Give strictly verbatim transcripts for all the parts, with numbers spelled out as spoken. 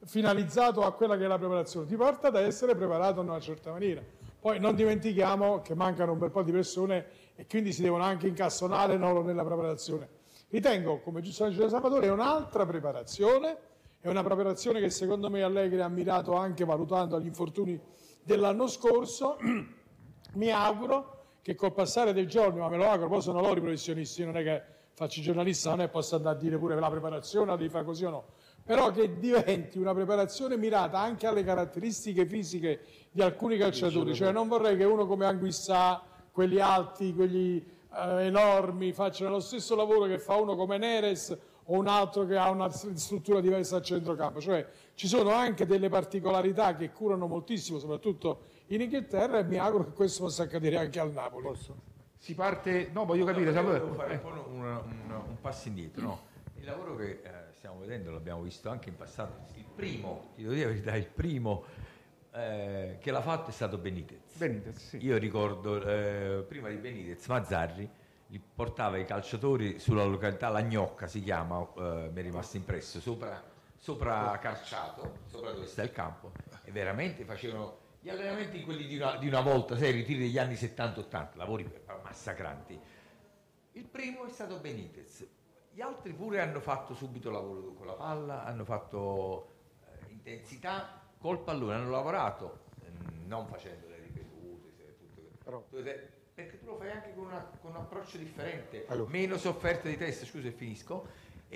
finalizzato a quella che è la preparazione, ti porta ad essere preparato in una certa maniera. Poi non dimentichiamo che mancano un bel po' di persone e quindi si devono anche incastonare loro nella preparazione. Ritengo, come giustamente diceva Salvatore, è un'altra preparazione, è una preparazione che secondo me Allegri ha mirato anche valutando gli infortuni dell'anno scorso. Mi auguro che col passare dei giorni, ma me lo auguro, poi sono loro i professionisti, non è che faccio il giornalista, non è che posso andare a dire pure la preparazione la devi fare così o no, però che diventi una preparazione mirata anche alle caratteristiche fisiche di alcuni calciatori, cioè non vorrei che uno come Anguissà, quelli alti, quelli eh, enormi, facciano lo stesso lavoro che fa uno come Neres o un altro che ha una struttura diversa al centrocampo, cioè ci sono anche delle particolarità che curano moltissimo, soprattutto in Inghilterra, e mi auguro che questo possa accadere anche al Napoli. Posso? Si parte, no, voglio capire, no, Salvatore. devo fare un, un, un, un passo indietro, no? Il lavoro che eh, stiamo vedendo l'abbiamo visto anche in passato, il primo, ti devo dire la verità, il primo eh, che l'ha fatto è stato Benitez. Benitez, sì. Io ricordo eh, prima di Benitez Mazzarri li portava i calciatori sulla località La Gnocca, si chiama, eh, mi è rimasto impresso, sopra, sopra Carciato, sopra dove sta il campo, e veramente facevano gli allenamenti quelli di una, di una volta, sai, i ritiri degli anni settanta ottanta, lavori massacranti. Il primo è stato Benitez. Gli altri pure hanno fatto subito lavoro con la palla, hanno fatto eh, intensità col pallone, hanno lavorato, eh, non facendo le ripetute, tutto, Però... perché tu lo fai anche con, una, con un approccio differente, allora. Meno sofferta di testa, scusa e finisco.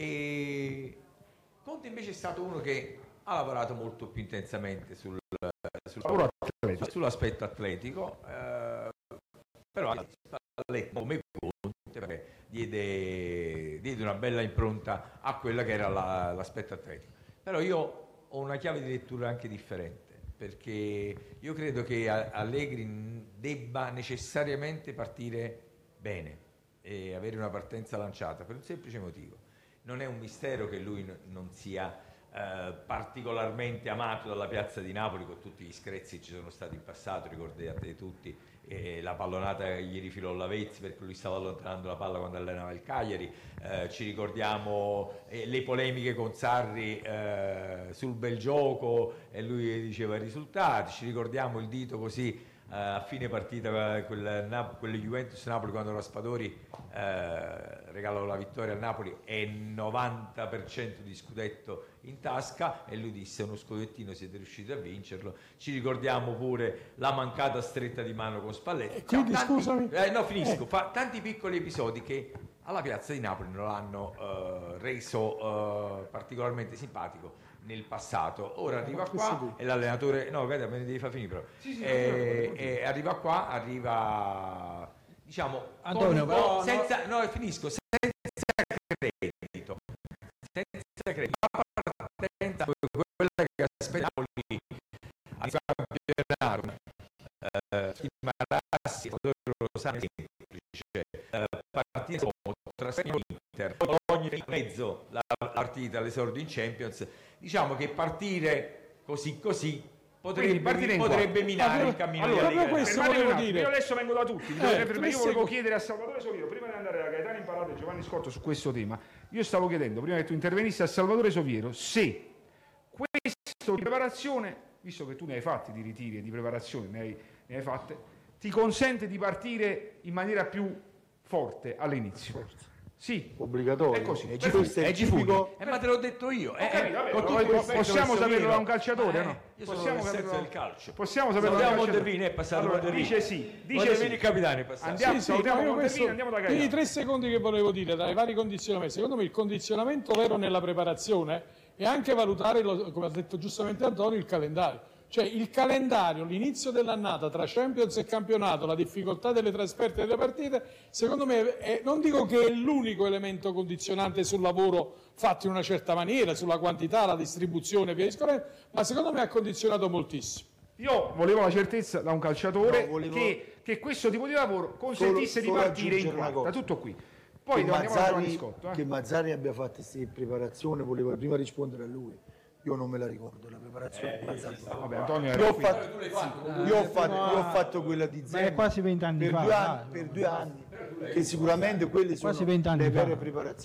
E Conte invece è stato uno che ha lavorato molto più intensamente sul, sul atletico. sull'aspetto atletico, eh, però come Conte perché diede, diede una bella impronta a quella che era la, l'aspetto atletico. Però io ho una chiave di lettura anche differente, perché io credo che Allegri debba necessariamente partire bene e avere una partenza lanciata per un semplice motivo. Non è un mistero che lui non sia eh, particolarmente amato dalla piazza di Napoli, con tutti gli screzi che ci sono stati in passato, ricordate tutti eh, la pallonata che gli rifilò Lavezzi perché lui stava allontanando la palla quando allenava il Cagliari, eh, ci ricordiamo eh, le polemiche con Sarri eh, sul bel gioco e lui diceva i risultati, ci ricordiamo il dito così Uh, a fine partita quel, quelle Juventus-Napoli quando Raspadori uh, regalò la vittoria al Napoli e novanta per cento di scudetto in tasca, e lui disse uno scudettino siete riusciti a vincerlo. Ci ricordiamo pure la mancata stretta di mano con Spalletti. Quindi, tanti, scusami. Eh, no, finisco. Eh. Fa tanti piccoli episodi che alla piazza di Napoli non l'hanno uh, reso uh, particolarmente simpatico nel passato. Ora arriva qua e l'allenatore no guarda me ne devi far finire però sì, sì, e, e arriva qua arriva diciamo Antonio con, però senza no. no finisco senza credito senza credito la partenza quella che aspettavo lì a campionato eh, il Marassi lo sa semplice eh, partire come trasferimento Inter ogni mezzo la partita all'esordio in Champions, diciamo che partire così così potrebbe, potrebbe minare allora, il cammino allora, di Allegri. questo volevo dire. Io adesso vengo da tutti, eh, io volevo chiedere a Salvatore Soviero, prima di andare da Gaetano Imparato e Giovanni Scotto su questo tema, io stavo chiedendo, prima che tu intervenissi, a Salvatore Soviero se questo di preparazione, visto che tu ne hai fatti di ritiri e di preparazione, ne hai, ne hai fatte, ti consente di partire in maniera più forte all'inizio. Sì, obbligatorio. È così. È tipico. Eh, ma te l'ho detto io. Eh, okay, vabbè, poi, possiamo saperlo da un calciatore, eh, no? Io possiamo sono saperlo del calcio. Possiamo saperlo da un calciatore. È passato allora, Montervini. dice sì, dice sì. Il capitano è passato. Andiamo, sì, sì, salutiamo no, Montervini, questo, andiamo da Gaetano. quindi tre secondi che volevo dire dai vari condizionamenti. Secondo me il condizionamento vero nella preparazione è anche valutare, come ha detto giustamente Antonio, il calendario. Cioè il calendario, l'inizio dell'annata tra Champions e campionato, la difficoltà delle trasferte delle partite, secondo me è, non dico che è l'unico elemento condizionante sul lavoro fatto in una certa maniera, sulla quantità, la distribuzione, via discorrendo, ma secondo me ha condizionato moltissimo. Io volevo la certezza da un calciatore no, volevo... che, che questo tipo di lavoro consentisse solo, di partire in quarta, tutto qui. Poi che andiamo Mazzarri, a Scotto, eh. che Mazzarri abbia fatto questa preparazione, volevo prima rispondere a lui. Io non me la ricordo la preparazione. Eh, Vabbè, Antonio io, ho fatto, io, ho fatto, io ho fatto quella di Zema è quasi vent'anni per fa, due anni, per due anni che sicuramente quelle sono le vere preparazioni.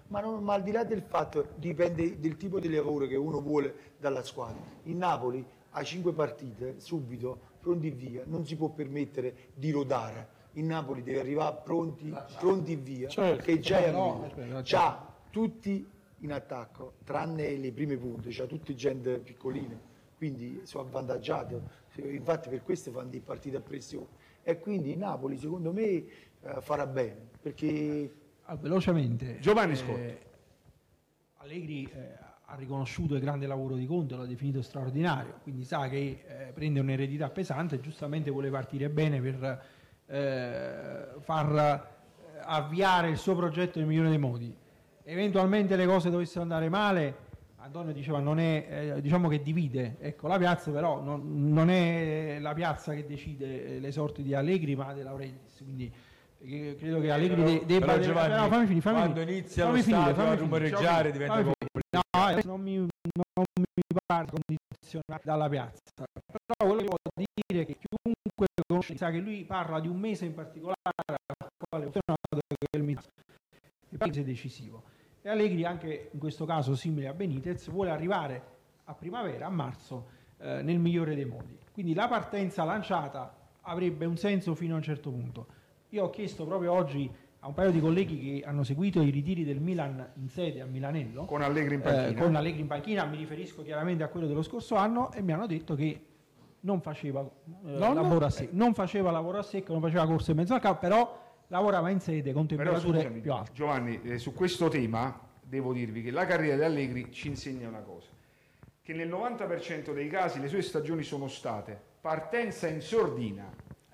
Ma, non, ma al di là del fatto, dipende del tipo di lavoro che uno vuole dalla squadra. Il Napoli ha cinque partite, subito, pronti via, non si può permettere di rodare. Il Napoli deve arrivare pronti, pronti via, certo. che già è No, arrivato. C'ha tutti in attacco, tranne le prime punte, c'ha tutti gente piccoline, quindi sono avvantaggiato. Infatti per questo fanno di partite a pressione. E quindi il Napoli, secondo me, eh, farà bene, perché... Ah, velocemente, Giovanni Scotto. eh, Allegri eh, ha riconosciuto il grande lavoro di Conte, l'ha definito straordinario, quindi sa che eh, prende un'eredità pesante e giustamente vuole partire bene per eh, far eh, avviare il suo progetto nel migliore dei modi. Eventualmente le cose dovessero andare male, Antonio diceva non è, eh, diciamo che divide, ecco, la piazza, però non, non è la piazza che decide le sorti di Allegri ma De Laurentiis, quindi perché credo che Allegri de- debba... Però, Giovanni, no, fammi finire, fammi quando finire. inizia Fammi lo finire, stadio fammi a finire. rumoreggiare diventa Fammi complicato. finire. No, adesso non mi, non mi pare condizionato dalla piazza, però quello che voglio dire è che chiunque conosce sa che lui parla di un mese in particolare al quale che è il mese decisivo, e Allegri anche in questo caso simile a Benitez vuole arrivare a primavera, a marzo, eh, nel migliore dei modi, quindi la partenza lanciata avrebbe un senso fino a un certo punto. Io ho chiesto proprio oggi a un paio di colleghi che hanno seguito i ritiri del Milan in sede a Milanello, Con Allegri in panchina. eh, con Allegri in panchina, mi riferisco chiaramente a quello dello scorso anno, e mi hanno detto che non faceva, eh, No, no. lavoro a secco, non faceva lavoro a secco, non faceva corse in mezzo al campo, però lavorava in sede con Però temperature scusami, più alte. Giovanni, eh, su questo tema devo dirvi che la carriera di Allegri ci insegna una cosa, che nel novanta per cento dei casi le sue stagioni sono state partenza in sordina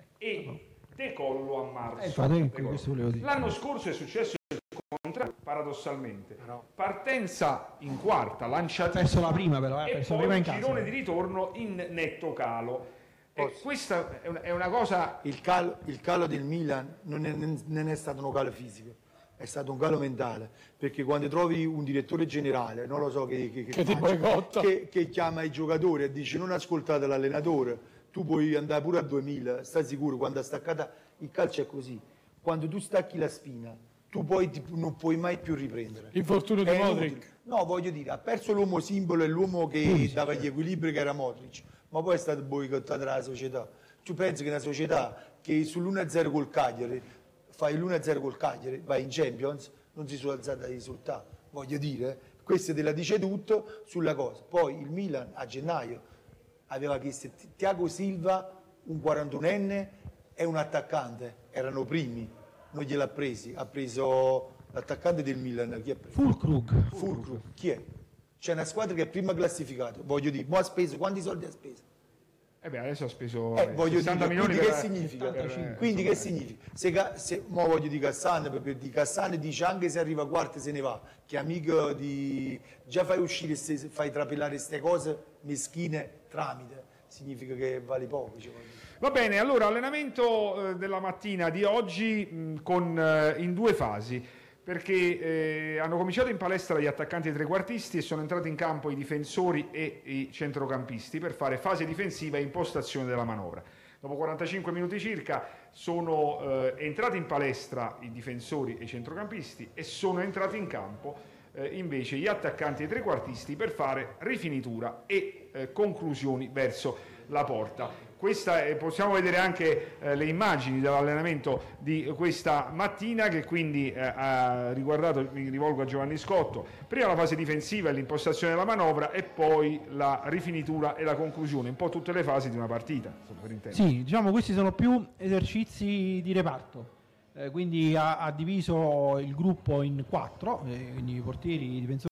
e decollo a marzo. Eh, infatti, Decollo. questo volevo dire. L'anno scorso è successo il contrario, paradossalmente. Partenza in quarta, Ha lanciata perso la prima però, eh, ha e perso la poi prima un in casa. girone di ritorno in netto calo. E Posso? questa è una, è una cosa... Il calo, il calo del Milan non è, non è stato un calo fisico, è stato un calo mentale, perché quando trovi un direttore generale, non lo so che, che, Che ti faccia, boicotta. che, che chiama i giocatori e dice non ascoltate l'allenatore, tu puoi andare pure a duemila, stai sicuro, quando è staccata il calcio è così, quando tu stacchi la spina, tu poi ti- non puoi mai più riprendere. L'infortunio di È Modric. inutile. No, voglio dire, ha perso l'uomo simbolo e l'uomo che dava gli equilibri, che era Modric, ma poi è stato boicottato dalla società. Tu pensi che una società che sull'uno a zero col Cagliari, fai l'uno a zero col Cagliari, vai in Champions, non si sono alzati dai risultati. Voglio dire, questo te la dice tutto sulla cosa. Poi il Milan a gennaio aveva chiesto Thiago Silva, un quarantunenne e un attaccante, erano primi, non gliel'ha presi, ha preso l'attaccante del Milan, chi ha preso? Fulkrug. Fulcro, chi è? C'è una squadra che è prima classificata, voglio dire, ma ha speso, quanti soldi ha speso? Eh beh, adesso ha speso Eh, voglio sessanta dire, milioni quindi per... che significa? settantacinque. Quindi che significa? Se, Ca- se mo voglio di Cassano, per, per di Cassano dice anche se arriva quarto se ne va, che amico di... già fai uscire, ste, fai trapelare queste cose meschine tramite, significa che vale poco. Cioè, voglio dire. Va bene, allora allenamento eh, della mattina di oggi mh, con, eh, in due fasi, perché eh, hanno cominciato in palestra gli attaccanti e i trequartisti e sono entrati in campo i difensori e i centrocampisti per fare fase difensiva e impostazione della manovra. Dopo quarantacinque minuti circa sono eh, entrati in palestra i difensori e i centrocampisti e sono entrati in campo eh, invece gli attaccanti e i trequartisti per fare rifinitura e eh, conclusioni verso la porta. Questa è, possiamo vedere anche eh, le immagini dell'allenamento di questa mattina, che quindi eh, ha riguardato, mi rivolgo a Giovanni Scotto, prima la fase difensiva e l'impostazione della manovra e poi la rifinitura e la conclusione, un po' tutte le fasi di una partita, per intendere. Sì, diciamo questi sono più esercizi di reparto, eh, quindi ha, ha diviso il gruppo in quattro, eh, quindi i portieri, i difensori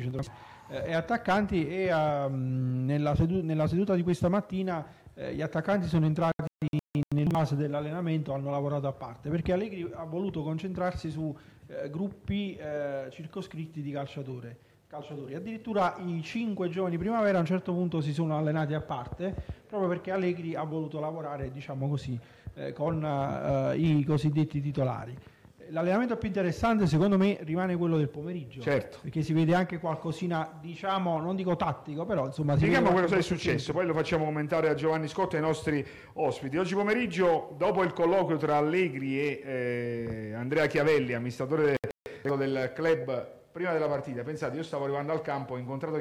eh, e attaccanti, e um, nella, sedu- nella seduta di questa mattina eh, gli attaccanti sono entrati nel base dell'allenamento, hanno lavorato a parte, perché Allegri ha voluto concentrarsi su eh, gruppi eh, circoscritti di calciatori. calciatori. Addirittura i cinque giovani primavera a un certo punto si sono allenati a parte, proprio perché Allegri ha voluto lavorare, diciamo così, eh, con eh, i cosiddetti titolari. L'allenamento più interessante secondo me rimane quello del pomeriggio, Certo. perché si vede anche qualcosina, diciamo, non dico tattico, però insomma si Spieghiamo vede quello che è qualche successo, poi lo facciamo commentare a Giovanni Scotto e ai nostri ospiti. Oggi pomeriggio, dopo il colloquio tra Allegri e eh, Andrea Chiavelli, amministratore del, del club prima della partita, pensate, io stavo arrivando al campo, ho incontrato